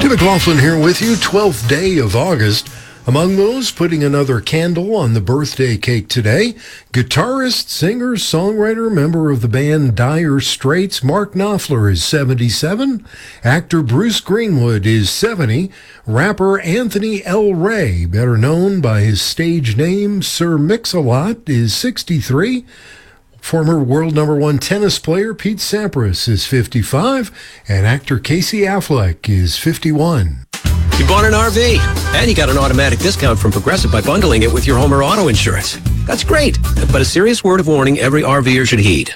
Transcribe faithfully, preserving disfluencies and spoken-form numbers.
Tim McLaughlin here with you, twelfth day of August. Among those putting another candle on the birthday cake today, guitarist, singer, songwriter, member of the band Dire Straits, Mark Knopfler is seventy-seven. Actor Bruce Greenwood is seventy. Rapper Anthony L. Ray, better known by his stage name Sir Mix-a-Lot, is sixty-three. Former world number one tennis player Pete Sampras is fifty-five. And actor Casey Affleck is fifty-one. You bought an R V, and you got an automatic discount from Progressive by bundling it with your home or auto insurance. That's great, but a serious word of warning every RVer should heed.